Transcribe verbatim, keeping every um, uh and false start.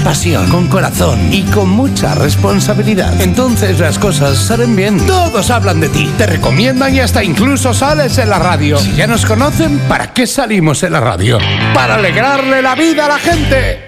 pasión, con corazón y con mucha responsabilidad. Entonces las cosas salen bien. Todos hablan de ti, te recomiendan y hasta incluso sales en la radio. Si ya nos conocen, ¿para qué salimos en la radio? ¡Para alegrarle la vida a la gente!